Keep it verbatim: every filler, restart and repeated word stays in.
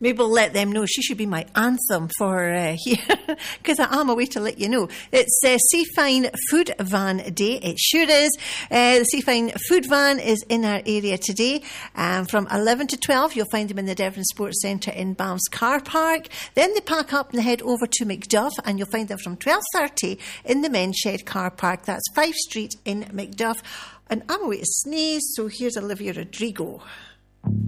Maybe we'll let them know. She should be my anthem for uh, here, because I am a way to let you know. It's uh, Seafine Food Van Day. It sure is. Uh, the Seafine Food Van is in our area today. Um, from eleven to twelve, you'll find them in the Devon Sports Centre in Banff's car park. Then they pack up and they head over to Macduff, and you'll find them from twelve thirty in the Men's Shed car park. That's Fife Street in Macduff. And I'm away to sneeze, so here's Olivia Rodrigo.